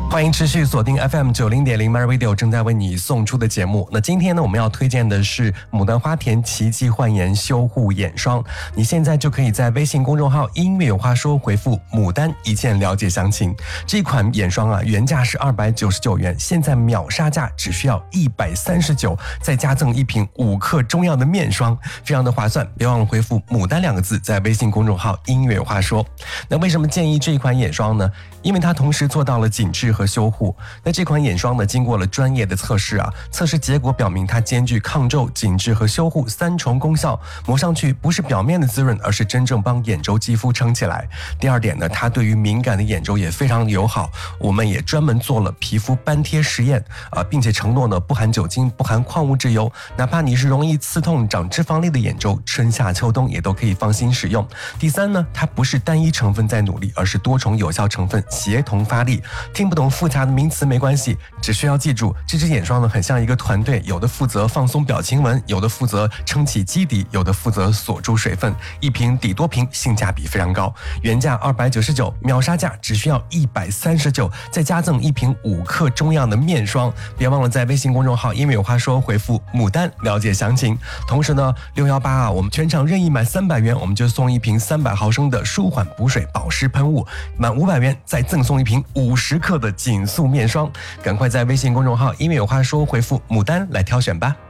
欢迎持续锁定 FM90.0 MyRadio 正在为你送出的节目。那今天呢，我们要推荐的是牡丹花田奇迹焕颜修护眼霜。你现在就可以在微信公众号音乐有话说回复牡丹一键了解详情。这款眼霜啊，原价是299元，现在秒杀价只需要139，再加赠一瓶5克中药的面霜，非常的划算。别忘了回复牡丹2个字，在微信公众号音乐有话说。那为什么建议这一款眼霜呢？因为它同时做到了紧致和修护。那这款眼霜呢，经过了专业的测试啊，测试结果表明它兼具抗皱、紧致和修护3重功效，抹上去不是表面的滋润，而是真正帮眼周肌肤撑起来。第二点呢，它对于敏感的眼周也非常友好，我们也专门做了皮肤斑贴实验并且承诺呢不含酒精、不含矿物质油，哪怕你是容易刺痛、长脂肪粒的眼周，春夏秋冬也都可以放心使用。第三呢，它不是单一成分在努力，而是多重有效成分协同发力。听不懂复杂的名词没关系，只需要记住这支眼霜呢很像一个团队，有的负责放松表情纹，有的负责撑起基底，有的负责锁住水分，一瓶抵多瓶，性价比非常高。原价299，秒杀价只需要139，再加赠一瓶5克中药的面霜。别忘了在微信公众号音乐有话说回复牡丹了解详情。同时呢618我们全场任意买300元，我们就送一瓶300毫升的舒缓补水保湿喷雾，满500元再赠送一瓶50克的紧速面霜。赶快在微信公众号音乐有话说回复牡丹来挑选吧。